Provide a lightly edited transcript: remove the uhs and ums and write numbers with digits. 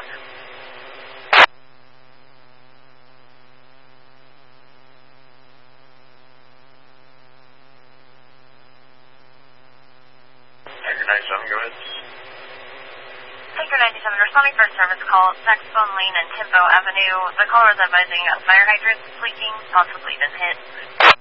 Tiger 97, go ahead. Tiger 97, responding for a service call, Saxophone Lane and Timbo Avenue. The caller is advising a fire hydrant leaking, possibly been hit.